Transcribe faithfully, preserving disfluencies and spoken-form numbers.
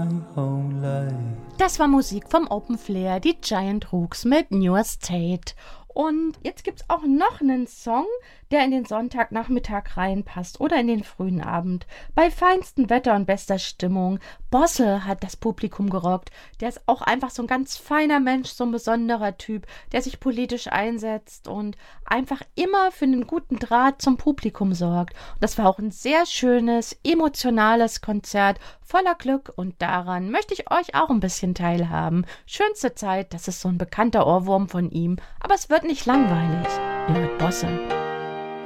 Das war Musik vom Open Flair, die Giant Rooks mit Newer State. Und jetzt gibt's auch noch einen Song, der in den Sonntagnachmittag reinpasst oder in den frühen Abend. Bei feinstem Wetter und bester Stimmung. Bosse hat das Publikum gerockt. Der ist auch einfach so ein ganz feiner Mensch, so ein besonderer Typ, der sich politisch einsetzt und einfach immer für einen guten Draht zum Publikum sorgt. Und das war auch ein sehr schönes, emotionales Konzert voller Glück und daran möchte ich euch auch ein bisschen teilhaben. Schönste Zeit, das ist so ein bekannter Ohrwurm von ihm, aber es wird nicht langweilig. Ihr hört Bosse.